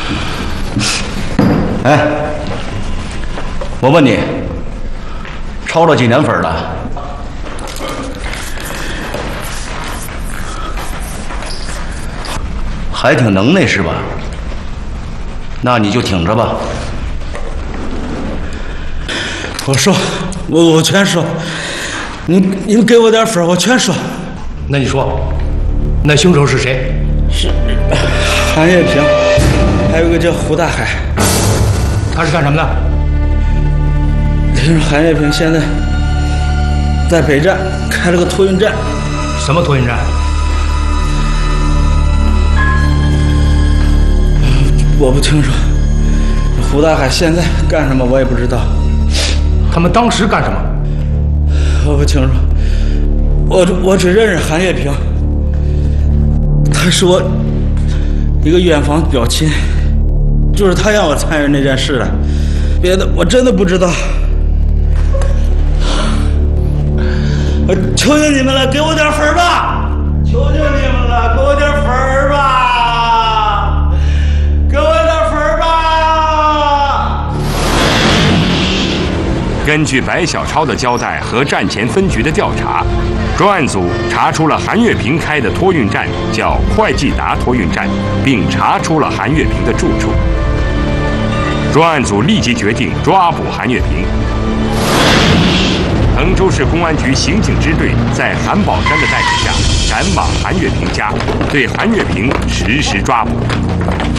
哎，我问你，抄了几年分了？还挺能耐是吧？那你就挺着吧。 我说，我全说，你们给我点分，我全说。 那你说，那凶手是谁？ 是韩月平，还有个叫胡大海。 他是干什么的？ 听说韩月平现在在北站开了个托运站。 什么托运站？ 我不清楚。胡大海现在干什么我也不知道。 他们当时干什么？ 我不清楚。我只认识韩月平，他是我一个远房表亲，就是他让我参与那件事的，别的我真的不知道。我求求你们了，给我点分吧！求求你们了，给我点分吧！给我点分吧！ 根据白小超的交代和站前分局的调查，专案组查出了韩月平开的托运站叫会计达托运站，并查出了韩月平的住处。专案组立即决定抓捕韩月平。衡州市公安局刑警支队在韩宝山的带领下赶往韩月平家，对韩月平实施抓捕。